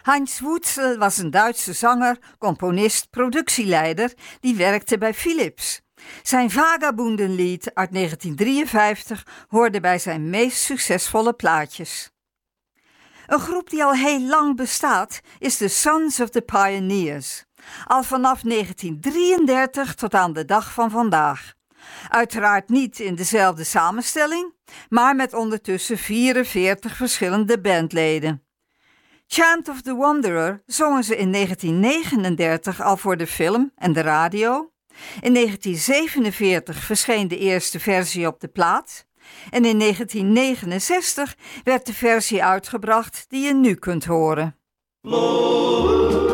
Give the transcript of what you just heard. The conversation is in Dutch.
Heinz Wurzel was een Duitse zanger, componist, productieleider die werkte bij Philips. Zijn Vagabundenlied uit 1953 hoorde bij zijn meest succesvolle plaatjes. Een groep die al heel lang bestaat is de Sons of the Pioneers. Al vanaf 1933 tot aan de dag van vandaag. Uiteraard niet in dezelfde samenstelling, maar met ondertussen 44 verschillende bandleden. Chant of the Wanderer zongen ze in 1939 al voor de film en de radio. In 1947 verscheen de eerste versie op de plaat. En in 1969 werd de versie uitgebracht die je nu kunt horen.